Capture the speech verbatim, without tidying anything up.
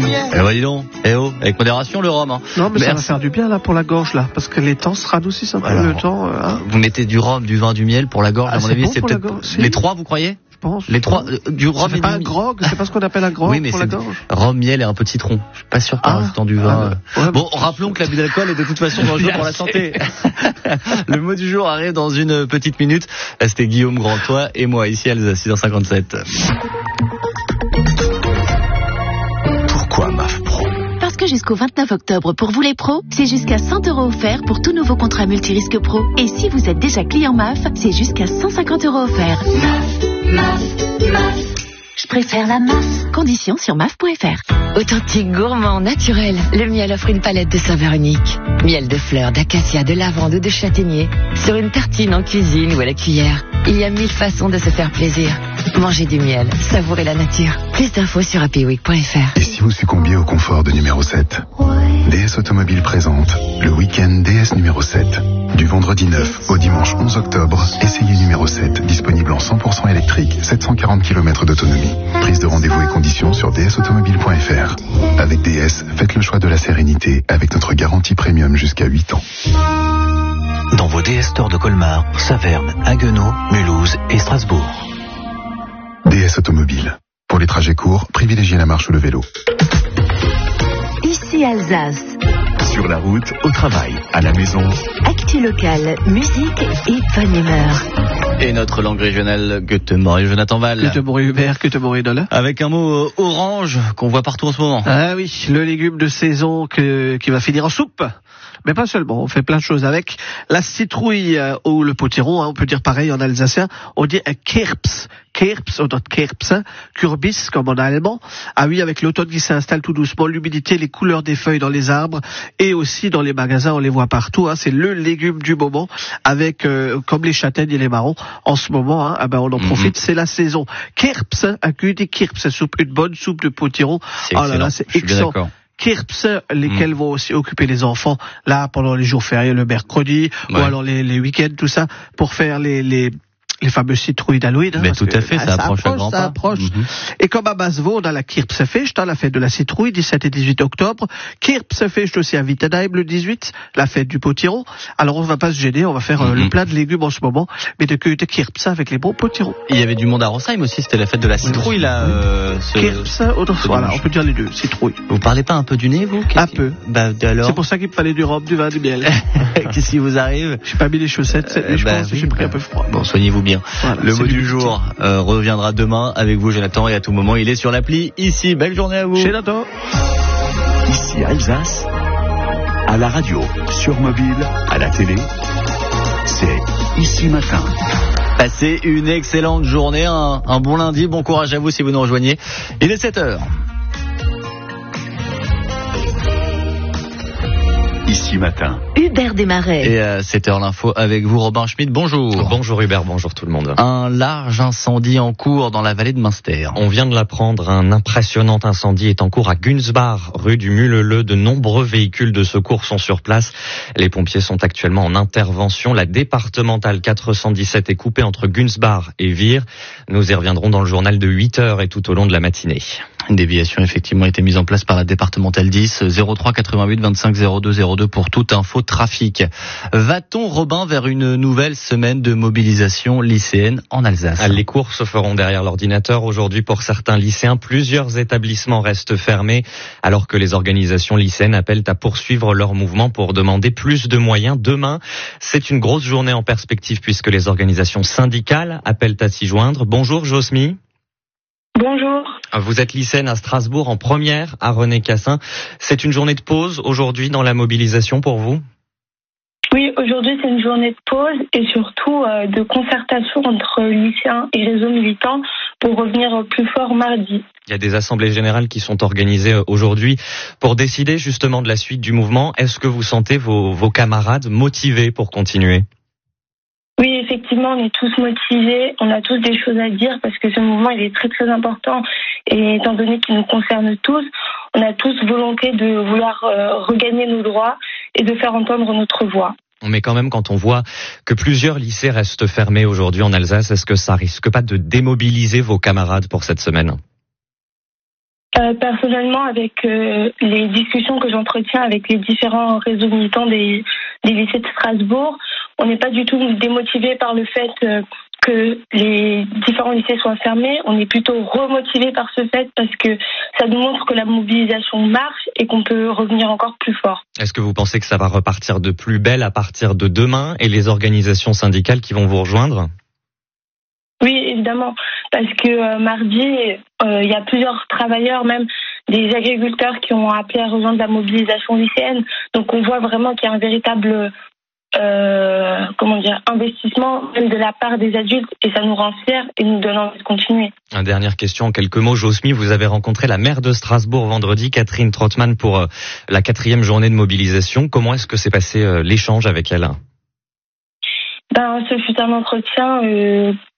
Eh ben dis donc, eh oh, avec modération le rhum. Hein. Non, mais Merci. ça va faire du bien là pour la gorge là, parce que les temps se radoucissent un peu. Alors, le temps. Euh, hein. Vous mettez du rhum, du vin, du miel pour la gorge. Ah, à mon c'est avis, bon c'est pour la peut-être gorge, les si. trois. Vous croyez? Je pense. Les trois, euh, du Ça rhum fait et pas du un grog, c'est pas ce qu'on appelle un grog Oui, mais pour c'est la gorge. rhum, miel et un peu de citron. Je suis pas sûr qu'en Ah. rajoutant du vin. Ah, ouais, bon, bah, rappelons que l'abus d'alcool est de toute façon dangereux pour la santé. Le mot du jour arrive dans une petite minute. C'était Guillaume Grantois et moi ici à Alsace six cent cinquante-sept. Pourquoi M A F Pro? Parce que jusqu'au vingt-neuf octobre, pour vous les pros, c'est jusqu'à cent euros offerts pour tout nouveau contrat multirisque pro. Et si vous êtes déjà client M A F, c'est jusqu'à cent cinquante euros offerts. M A F, M A F, M A F. Je préfère la M A F. Conditions sur M A F point F R. Authentique, gourmand, naturel, le miel offre une palette de saveurs uniques. Miel de fleurs, d'acacia, de lavande ou de châtaignier. Sur une tartine en cuisine ou à la cuillère. Il y a mille façons de se faire plaisir. Mangez du miel, savourez la nature. Plus d'infos sur happy week point F R. Et si vous succombiez au confort de numéro sept? D S Automobile présente le week-end D S numéro sept. Du vendredi neuf au dimanche onze octobre, essayez numéro sept, disponible en cent pour cent électrique, sept cent quarante kilomètres d'autonomie. Prise de rendez-vous et conditions sur d s automobile point F R. Avec D S, faites le choix de la sérénité avec notre garantie premium jusqu'à huit ans. Dans vos D S Stores de Colmar, Saverne, Haguenau, Mulhouse et Strasbourg. D S Automobile. Pour les trajets courts, privilégiez la marche ou le vélo. Ici Alsace. Sur la route, au travail, à la maison. Actu local, musique et bonne humeur. Et notre langue régionale, Göteborg et Jonathan Val. Göteborg Hubert, Göteborg Dolle. Avec un mot euh, orange qu'on voit partout en ce moment. Ah oui, le légume de saison que, qui va finir en soupe. Mais pas seulement, on fait plein de choses avec. La citrouille euh, ou le potiron, hein, on peut dire pareil en alsacien, on dit un Kirps. Kirps, on dit Kirps, hein, Kürbis comme en allemand. Ah oui, avec l'automne qui s'installe tout doucement, l'humidité, les couleurs des feuilles dans les arbres et aussi dans les magasins, on les voit partout. Hein, c'est le légume du moment avec, euh, comme les châtaignes et les marrons, en ce moment, hein, ah ben on en profite, mm-hmm. C'est la saison. Kirps, un cul des Kirps, soupe, une bonne soupe de potiron. C'est oh excellent, là là, c'est je suis bien excellent. d'accord. Kirps, lesquels mmh. vont aussi occuper les enfants là pendant les jours fériés, le mercredi, ouais. Ou alors les, les week-ends, tout ça, pour faire les les les fameuses citrouilles d'Halloween. Hein, mais tout que, à fait, bah, ça, ça approche, approche, à grands ça pas. approche. Mm-hmm. Et comme à Basvaux, on a la Kirpsfest, hein, la fête de la citrouille, dix-sept et dix-huit octobre. Kirpsfest aussi à Wittenheim le dix-huit, la fête du potiron. Alors on va pas se gêner, on va faire euh, mm-hmm. le plat de légumes en ce moment, mais de cueillir de Kirps avec les bons potirons. Il y avait du monde à Rosheim aussi, c'était la fête de la citrouille oui, là. Euh, ce, Kirps, autre, ce voilà, on peut dire les deux, citrouille. Vous parlez pas un peu du nez, vous? Un peu. Bah, alors... C'est pour ça qu'il me fallait du rhum, du vin, du miel. Qu'est-ce qui vous arrive? J'ai pas mis les chaussettes cette nuit, euh, je bah, pense, oui, j'ai pris bah... un peu froid. Bon, soignez-vous bien. Voilà, le mot du jour euh, reviendra demain avec vous, Jonathan, et à tout moment, il est sur l'appli ici. Belle journée à vous. Chez Nathan. Ici Alsace, à la radio, sur mobile, à la télé, c'est Ici Matin. Passez une excellente journée, un, un bon lundi, bon courage à vous si vous nous rejoignez. Il est sept heures. Ici Matin. Hubert Desmarais. Et à sept heures l'info avec vous, Robin Schmitt. Bonjour. Bonjour Hubert, bonjour tout le monde. Un large incendie en cours dans la vallée de Münster. On vient de l'apprendre, un impressionnant incendie est en cours à Günzbach, rue du Muleleu. De nombreux véhicules de secours sont sur place. Les pompiers sont actuellement en intervention. La départementale quatre cent dix-sept est coupée entre Günzbach et Vire. Nous y reviendrons dans le journal de huit heures et tout au long de la matinée. Une déviation effectivement a été mise en place par la départementale dix, zéro trois quatre-vingt-huit vingt-cinq zéro deux zéro deux pour toute info trafic. Va-t-on, Robin, vers une nouvelle semaine de mobilisation lycéenne en Alsace? Les cours se feront derrière l'ordinateur. Aujourd'hui, pour certains lycéens, plusieurs établissements restent fermés, alors que les organisations lycéennes appellent à poursuivre leur mouvement pour demander plus de moyens. Demain, c'est une grosse journée en perspective puisque les organisations syndicales appellent à s'y joindre. Bonjour, Josmy. Bonjour. Vous êtes lycéenne à Strasbourg en première à René Cassin. C'est une journée de pause aujourd'hui dans la mobilisation pour vous? Oui, aujourd'hui c'est une journée de pause et surtout euh, de concertation entre lycéens et réseaux militants pour revenir plus fort mardi. Il y a des assemblées générales qui sont organisées aujourd'hui pour décider justement de la suite du mouvement. Est-ce que vous sentez vos, vos camarades motivés pour continuer? Oui, effectivement, on est tous motivés, on a tous des choses à dire parce que ce mouvement il est très très important et étant donné qu'il nous concerne tous, on a tous volonté de vouloir euh, regagner nos droits et de faire entendre notre voix. Mais quand même, quand on voit que plusieurs lycées restent fermés aujourd'hui en Alsace, est-ce que ça risque pas de démobiliser vos camarades pour cette semaine ? Euh, personnellement, avec euh, les discussions que j'entretiens avec les différents réseaux militants des, des lycées de Strasbourg, on n'est pas du tout démotivé par le fait euh, que les différents lycées soient fermés. On est plutôt remotivé par ce fait parce que ça nous montre que la mobilisation marche et qu'on peut revenir encore plus fort. Est-ce que vous pensez que ça va repartir de plus belle à partir de demain et les organisations syndicales qui vont vous rejoindre ? Oui, évidemment, parce que euh, mardi, il euh, y a plusieurs travailleurs, même des agriculteurs qui ont appelé à rejoindre la mobilisation lycéenne. Donc on voit vraiment qu'il y a un véritable euh, comment dire, investissement même de la part des adultes et ça nous rend fiers et nous donne envie de continuer. Une dernière question en quelques mots. Josmy, vous avez rencontré la maire de Strasbourg vendredi, Catherine Trottmann, pour euh, la quatrième journée de mobilisation. Comment est-ce que s'est passé euh, l'échange avec elle ? Ben, ce fut un entretien euh,